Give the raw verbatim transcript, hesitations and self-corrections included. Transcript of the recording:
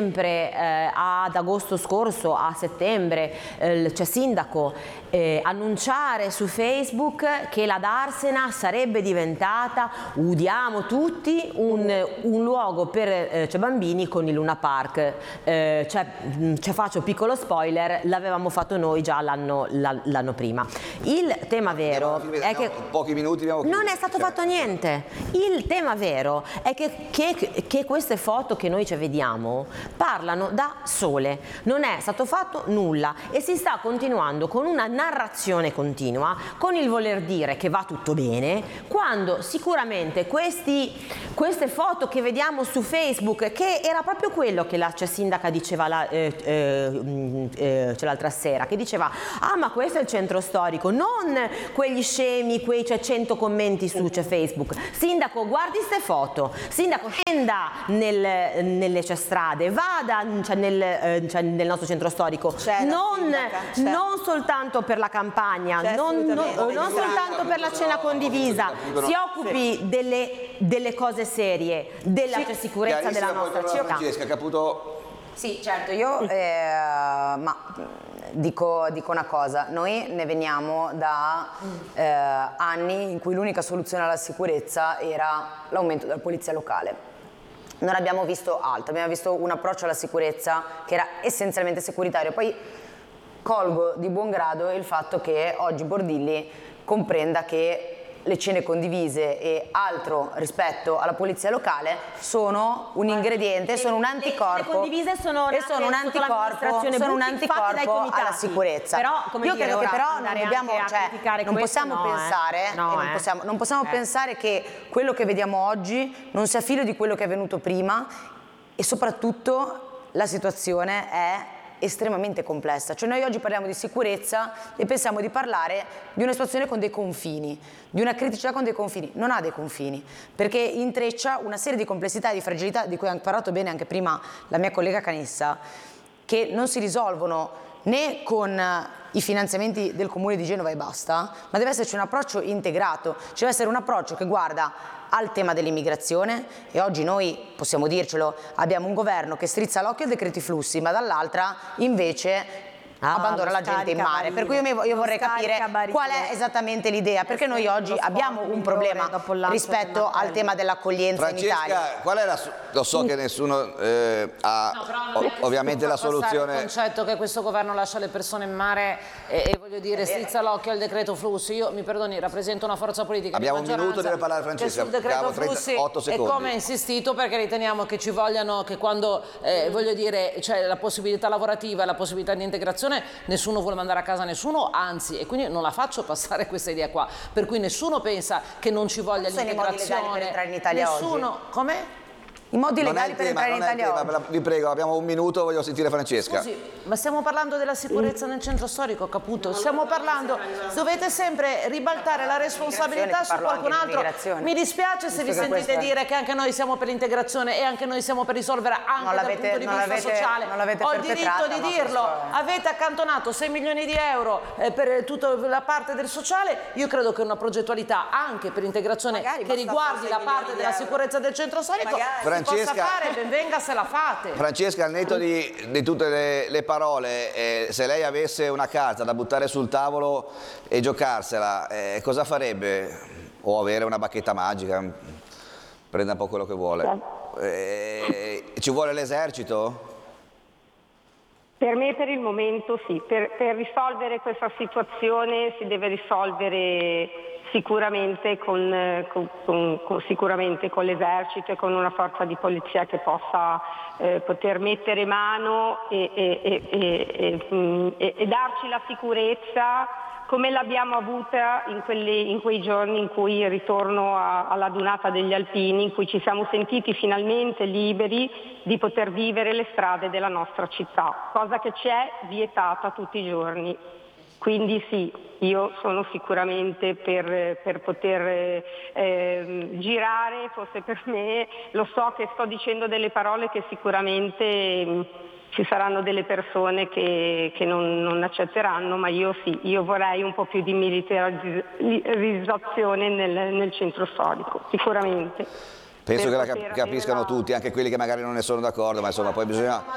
sempre eh, ad agosto scorso, a settembre, eh, cioè sindaco, eh, annunciare su Facebook che la Darsena sarebbe diventata, udiamo tutti, un, un luogo per eh, cioè bambini con il Luna Park. Eh, cioè, cioè faccio piccolo spoiler, l'avevamo fatto noi già l'anno l'anno prima. Il tema vero è che pochi minuti non è stato fatto niente. Il tema vero è che, che, che queste foto che noi ci vediamo parlano da sole, non è stato fatto nulla e si sta continuando con una narrazione continua, con il voler dire che va tutto bene, quando sicuramente questi, queste foto che vediamo su Facebook, che era proprio quello che la cioè, sindaca diceva la, eh, eh, eh, l'altra sera, che diceva ah ma questo è il centro storico, non quegli scemi, quei cioè, cento commenti su cioè, Facebook. Sindaco, guardi ste foto, sindaco scenda nel, nelle cioè, strade, vada cioè, nel, eh, cioè, nel nostro centro storico, non, non soltanto per la campagna, non, non, non soltanto per la cena condivisa, si occupi delle, delle cose serie, della cioè, sicurezza della nostra città. Francesca Caputo. Sì, certo, io eh, ma, dico, dico una cosa, noi ne veniamo da eh, anni in cui l'unica soluzione alla sicurezza era l'aumento della polizia locale. Non abbiamo visto altro, abbiamo visto un approccio alla sicurezza che era essenzialmente securitario. Poi colgo di buon grado il fatto che oggi Bordilli comprenda che le cene condivise e altro rispetto alla polizia locale sono un ingrediente, sono un anticorpo le sono e sono un anticorpo, sono un anticorpo alla sicurezza. Però, come io dire, credo che però non dobbiamo, cioè, non questo, possiamo no, pensare, eh. no, non eh. possiamo, non possiamo eh. pensare che quello che vediamo oggi non sia figlio di quello che è avvenuto prima e soprattutto la situazione è estremamente complessa, cioè noi oggi parliamo di sicurezza e pensiamo di parlare di una situazione con dei confini, di una criticità con dei confini, non ha dei confini, perché intreccia una serie di complessità e di fragilità di cui ha parlato bene anche prima la mia collega Canessa, che non si risolvono né con i finanziamenti del Comune di Genova e basta, ma deve esserci un approccio integrato, ci deve essere un approccio che guarda al tema dell'immigrazione e oggi noi, possiamo dircelo, abbiamo un governo che strizza l'occhio ai decreti flussi, ma dall'altra invece ah, abbandona la gente in mare. Per cui io, io vorrei capire qual è esattamente l'idea, perché noi oggi abbiamo un problema rispetto al tema dell'accoglienza in Italia. Francesca, qual è la, lo so che nessuno eh, ha no, ovviamente la soluzione. Il concetto che questo governo lascia le persone in mare e, e voglio dire strizza l'occhio al decreto flussi. Io mi perdoni, rappresento una forza politica. Abbiamo un minuto, deve parlare Francesca. Sul decreto flussi e come insistito perché riteniamo che ci vogliano, che quando eh, voglio dire c'è la possibilità lavorativa e la possibilità di integrazione, nessuno vuole mandare a casa nessuno, anzi, e quindi non la faccio passare questa idea qua, per cui nessuno pensa che non ci voglia l'integrazione. Per entrare in Italia nessuno, oggi? Come? I modi legali per tema, entrare in Italia tema, oggi. Vi prego, abbiamo un minuto, voglio sentire Francesca. Scusi, ma stiamo parlando della sicurezza nel centro storico, Caputo? Stiamo parlando, dovete sempre ribaltare la responsabilità su qualcun altro. Mi dispiace se vi sentite dire che anche noi siamo per l'integrazione e anche noi siamo per risolvere anche dal punto di vista sociale. Ho il diritto di dirlo. Avete accantonato sei milioni di euro eh, per tutta la parte del sociale. Io credo che una progettualità anche per l'integrazione che riguardi la parte della sicurezza del centro storico Francesca, possa fare, ben venga se la fate. Francesca, al netto di, di tutte le, le parole, eh, se lei avesse una carta da buttare sul tavolo e giocarsela, eh, cosa farebbe? O avere una bacchetta magica, prenda un po' quello che vuole. Eh, ci vuole l'esercito? Per me per il momento sì, per, per risolvere questa situazione si deve risolvere sicuramente con, con, con, con, sicuramente con l'esercito e con una forza di polizia che possa eh, poter mettere mano e, e, e, e, e, e darci la sicurezza come l'abbiamo avuta in, quelli, in quei giorni in cui il ritorno a, alla Dunata degli Alpini, in cui ci siamo sentiti finalmente liberi di poter vivere le strade della nostra città, cosa che ci è vietata tutti i giorni. Quindi sì, io sono sicuramente per, per poter eh, girare, forse per me, lo so che sto dicendo delle parole che sicuramente eh, ci saranno delle persone che, che non, non accetteranno, ma io sì, io vorrei un po' più di militarizzazione nel, nel centro storico, sicuramente. Penso che la capiscano tutti, anche quelli che magari non ne sono d'accordo, ma insomma poi bisogna